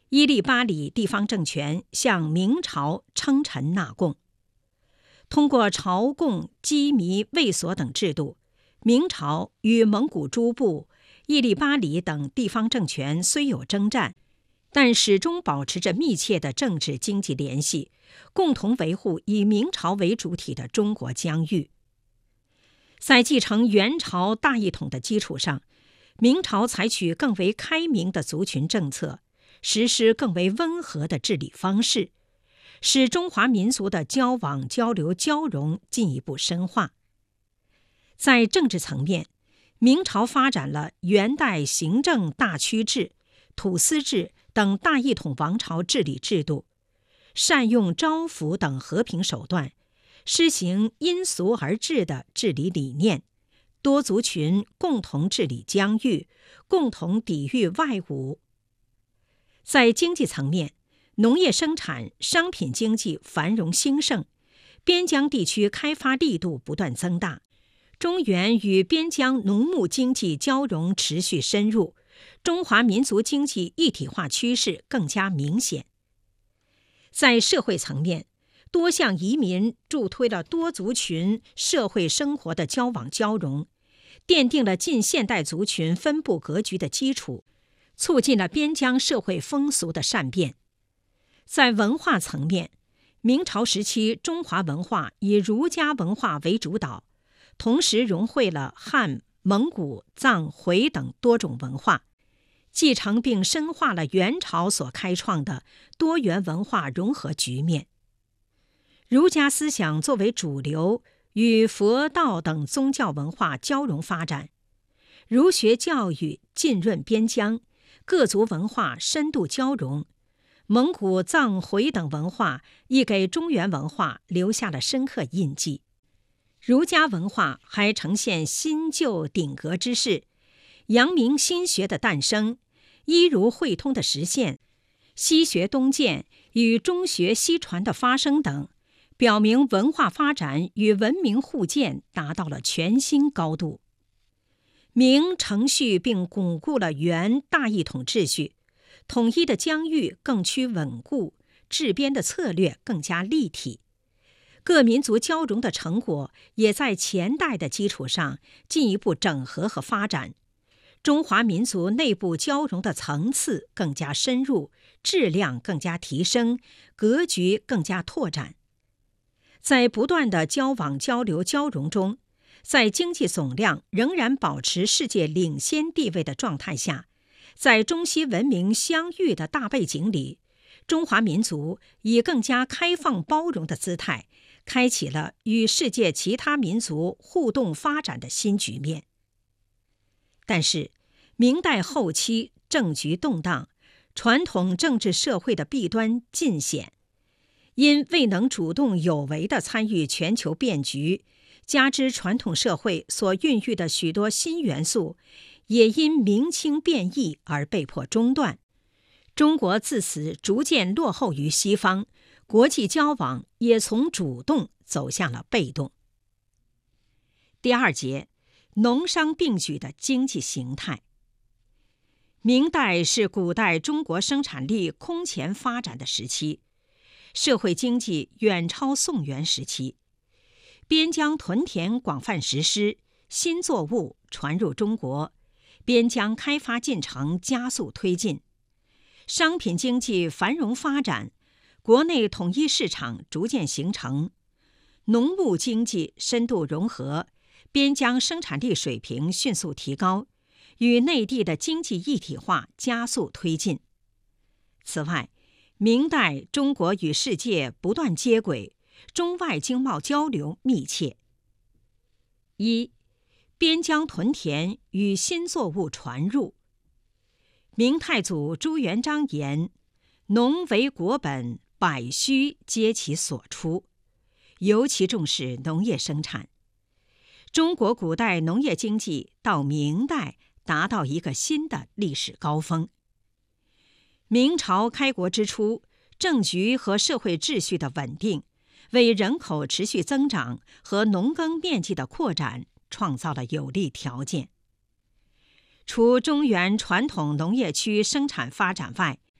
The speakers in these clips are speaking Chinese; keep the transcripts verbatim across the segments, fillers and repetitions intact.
伊利巴里地方政权向明朝称臣纳贡。通过朝贡、羁縻、卫所等制度，明朝与蒙古诸部、伊利巴里等地方政权虽有征战，但始终保持着密切的政治经济联系，共同维护以明朝为主体的中国疆域。在继承元朝大一统的基础上，明朝采取更为开明的族群政策，实施更为温和的治理方式，使中华民族的交往、交流、交融进一步深化。在政治层面，明朝发展了元代行政大区制、土司制等大一统王朝治理制度，善用招抚等和平手段，施行因俗而治的治理理念，多族群共同治理疆域，共同抵御外侮。在经济层面，农业生产、商品经济繁荣兴盛，边疆地区开发力度不断增大，中原与边疆农牧经济交融持续深入，中华民族经济一体化趋势更加明显。在社会层面，多项移民助推了多族群社会生活的交往交融，奠定了近现代族群分布格局的基础，促进了边疆社会风俗的善变。在文化层面，明朝时期中华文化以儒家文化为主导，同时融汇了汉、蒙古、藏、回等多种文化，继承并深化了元朝所开创的多元文化融合局面。儒家思想作为主流，与佛道等宗教文化交融发展，儒学教育浸润边疆，各族文化深度交融，蒙古、藏、回等文化亦给中原文化留下了深刻印记。儒家文化还呈现新旧鼎革之势，阳明心学的诞生，医儒汇通的实现，西学东渐与中学西传的发生等，表明文化发展与文明互鉴达到了全新高度。明承续并巩固了元大一统秩序，统一的疆域更趋稳固，治边的策略更加立体。各民族交融的成果也在前代的基础上进一步整合和发展，中华民族内部交融的层次更加深入，质量更加提升，格局更加拓展。在不断的交往、交流、交融中，在经济总量仍然保持世界领先地位的状态下，在中西文明相遇的大背景里，中华民族以更加开放包容的姿态，开启了与世界其他民族互动发展的新局面。但是，明代后期政局动荡，传统政治社会的弊端尽显，因未能主动有为地参与全球变局，加之传统社会所孕育的许多新元素，也因明清变异而被迫中断。中国自此逐渐落后于西方，国际交往也从主动走向了被动。第二节，农商并举的经济形态。明代是古代中国生产力空前发展的时期，社会经济远超宋元时期，边疆屯田广泛实施，新作物传入中国，边疆开发进程加速推进，商品经济繁荣发展，国内统一市场逐渐形成，农牧经济深度融合，边疆生产力水平迅速提高，与内地的经济一体化加速推进。此外，明代中国与世界不断接轨，中外经贸交流密切。一、边疆屯田与新作物传入。明太祖朱元璋言：“农为国本，百虚皆其所出。”尤其重视农业生产。中国古代农业经济到明代达到一个新的历史高峰。明朝开国之初，政局和社会秩序的稳定，为人口持续增长和农耕面积的扩展创造了有利条件。除中原传统农业区生产发展外，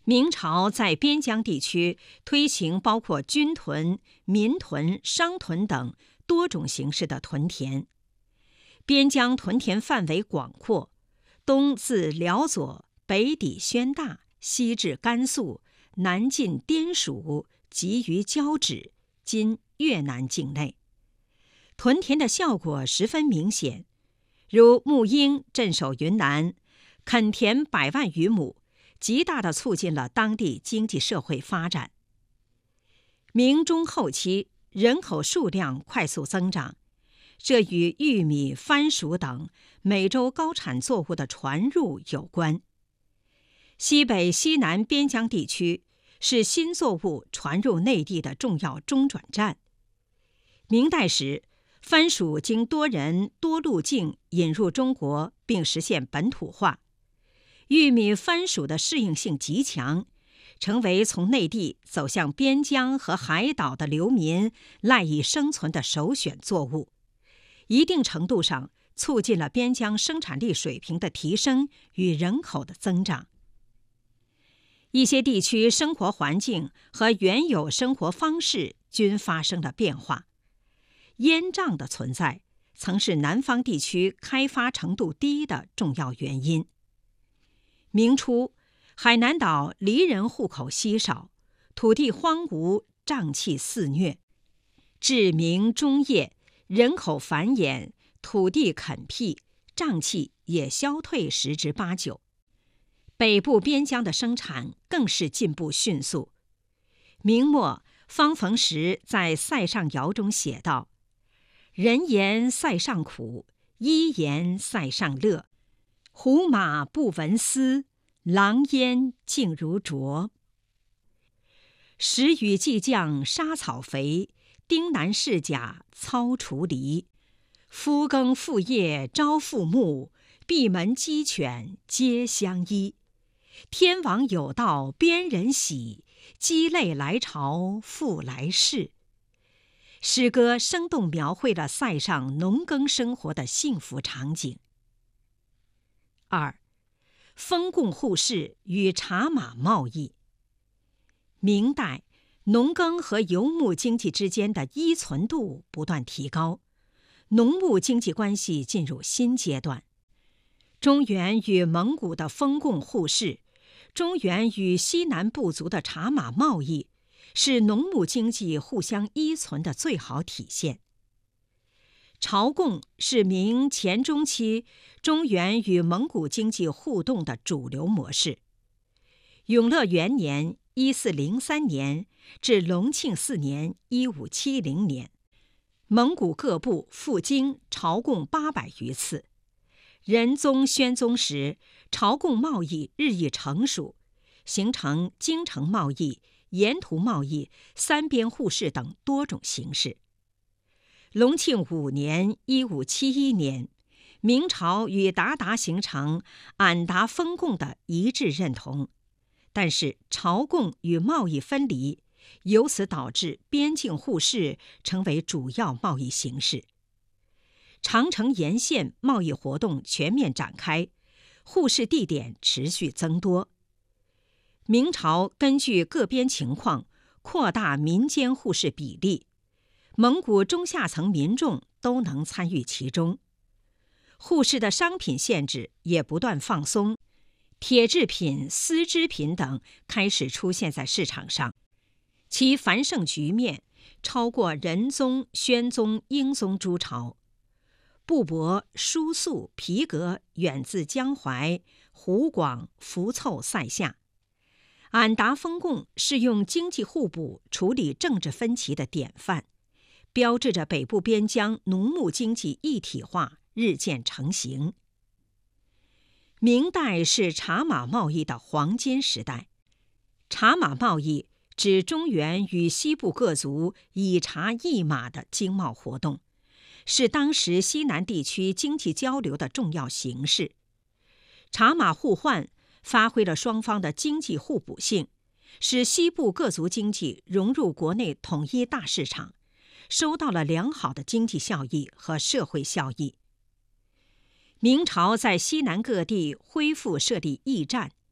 明朝在边疆地区推行包括军屯、民屯、商屯等多种形式的屯田。边疆屯田范围广阔，东自辽左，北抵宣大，西至甘肃，南进滇蜀，及于交趾，今越南境内。屯田的效果十分明显，如沐英镇守云南，垦田百万余亩，极大地促进了当地经济社会发展。明中后期，人口数量快速增长，这与玉米、番薯等美洲高产作物的传入有关。西北、西南边疆地区是新作物传入内地的重要中转站。明代时，番薯经多人多路径引入中国，并实现本土化。玉米、番薯的适应性极强，成为从内地走向边疆和海岛的流民赖以生存的首选作物，一定程度上促进了边疆生产力水平的提升与人口的增长。一些地区生活环境和原有生活方式均发生了变化。烟瘴的存在曾是南方地区开发程度低的重要原因。明初，海南岛黎人户口稀少，土地荒芜，瘴气肆虐。至明中叶，人口繁衍，土地垦辟，瘴气也消退十之八九。北部边疆的生产更是进步迅速。明末，方逢时在《塞上谣》中写道：“人言塞上苦，医言塞上乐。胡马不闻丝，狼烟静如灼。时雨既降沙草肥，丁南市甲操锄犁。夫耕妇业朝复暮，闭门鸡犬皆相依。天王有道边人喜，鸡肋来朝复来世。”诗歌生动描绘了塞上农耕生活的幸福场景。二、封贡互市与茶马贸易。明代，农耕和游牧经济之间的依存度不断提高，农牧经济关系进入新阶段。中原与蒙古的封贡互市，中原与西南部族的茶马贸易，是农牧经济互相依存的最好体现。朝贡是明前中期中原与蒙古经济互动的主流模式。永乐元年（一四零三年）至隆庆四年（一五七零年），蒙古各部赴京朝贡八百余次。仁宗、宣宗时，朝贡贸易日益成熟，形成京城贸易、沿途贸易、三边互市等多种形式。隆庆五年（一五七一年），明朝与鞑靼形成俺答封贡的一致认同，但是朝贡与贸易分离，由此导致边境互市成为主要贸易形式。长城沿线贸易活动全面展开，互市地点持续增多。明朝根据各边情况扩大民间互市比例，蒙古中下层民众都能参与其中。互市的商品限制也不断放松，铁制品、丝织品等开始出现在市场上，其繁盛局面超过仁宗、宣宗、英宗诸朝。布帛、书素、皮革远自江淮、湖广、福凑、塞下。俺答封贡是用经济互补处理政治分歧的典范，标志着北部边疆农牧经济一体化日渐成型。明代是茶马贸易的黄金时代。茶马贸易指中原与西部各族以茶易马的经贸活动，是当时西南地区经济交流的重要形式。茶马互换发挥了双方的经济互补性，使西部各族经济融入国内统一大市场，收到了良好的经济效益和社会效益。明朝在西南各地恢复设立驿站，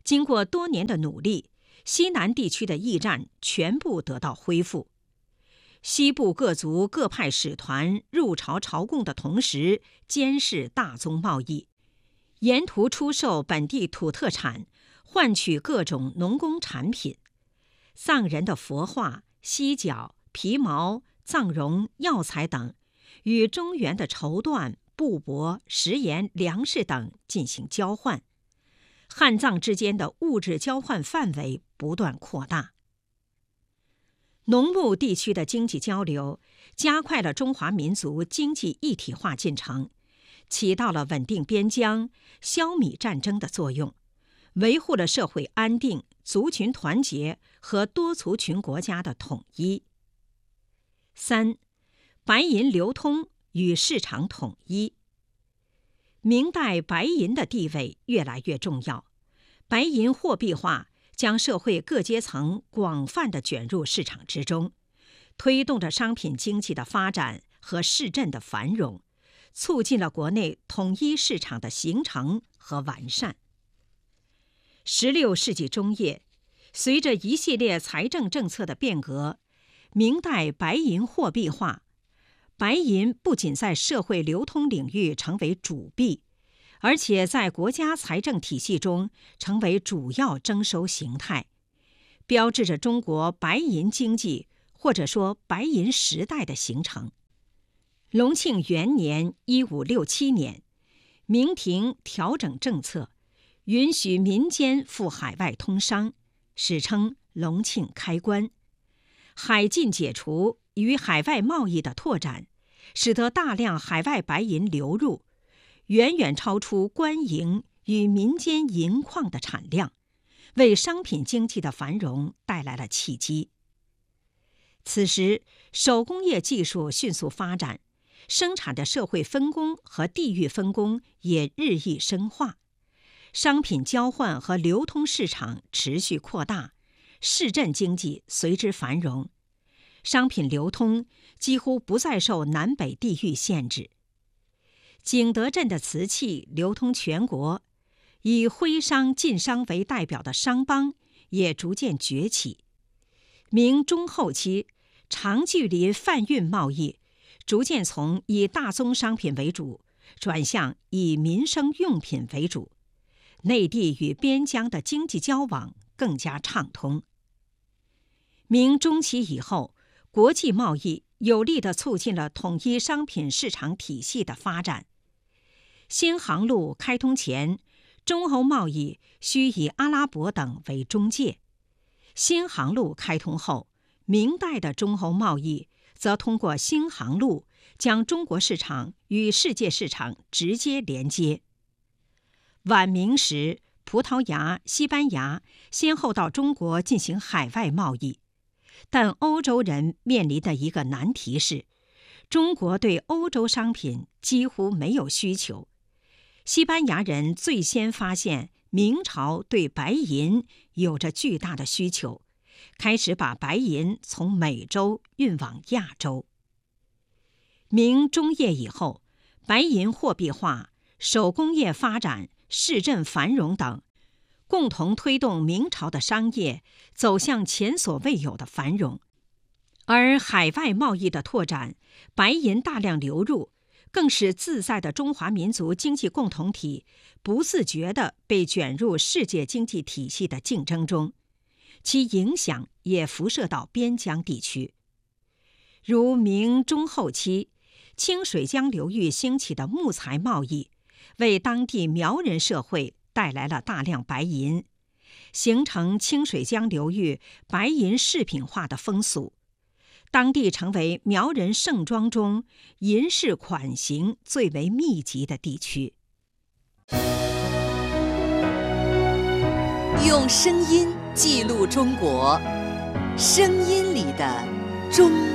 经过多年的努力，西南地区的驿站全部得到恢复。西部各族各派使团入朝朝贡的同时，监视大宗贸易，沿途出售本地土特产，换取各种农工产品。藏人的佛画、犀角、皮毛、藏绒、药材等，与中原的绸缎、布帛、食盐、粮食等进行交换。汉藏之间的物质交换范围不断扩大。农牧地区的经济交流加快了中华民族经济一体化进程，起到了稳定边疆、消弭战争的作用，维护了社会安定、族群团结和多族群国家的统一。三、白银流通与市场统一。明代白银的地位越来越重要，白银货币化将社会各阶层广泛地卷入市场之中，推动着商品经济的发展和市镇的繁荣，促进了国内统一市场的形成和完善。十六世纪中叶，随着一系列财政政策的变革，明代白银货币化，白银不仅在社会流通领域成为主币，而且在国家财政体系中成为主要征收形态，标志着中国白银经济或者说白银时代的形成。隆庆元年（一五六七年），明廷调整政策，允许民间赴海外通商，史称隆庆开关。海禁解除与海外贸易的拓展，使得大量海外白银流入，远远超出官营与民间银矿的产量，为商品经济的繁荣带来了契机。此时，手工业技术迅速发展，生产的社会分工和地域分工也日益深化，商品交换和流通市场持续扩大，市镇经济随之繁荣，商品流通几乎不再受南北地域限制。景德镇的瓷器流通全国，以徽商、晋商为代表的商帮也逐渐崛起。明中后期，长距离贩运贸易逐渐从以大宗商品为主，转向以民生用品为主，内地与边疆的经济交往更加畅通。明中期以后，国际贸易有力地促进了统一商品市场体系的发展。新航路开通前，中欧贸易需以阿拉伯等为中介；新航路开通后，明代的中欧贸易则通过新航路将中国市场与世界市场直接连接。晚明时，葡萄牙、西班牙先后到中国进行海外贸易，但欧洲人面临的一个难题是，中国对欧洲商品几乎没有需求。西班牙人最先发现明朝对白银有着巨大的需求，开始把白银从美洲运往亚洲。明中叶以后，白银货币化、手工业发展、市镇繁荣等，共同推动明朝的商业走向前所未有的繁荣。而海外贸易的拓展，白银大量流入，更使自在的中华民族经济共同体不自觉地被卷入世界经济体系的竞争中，其影响也辐射到边疆地区。如明中后期，清水江流域兴起的木材贸易，为当地苗人社会带来了大量白银，形成清水江流域白银饰品化的风俗。当地成为苗人盛装中银饰款型最为密集的地区。 用声音记录中国，声音里的中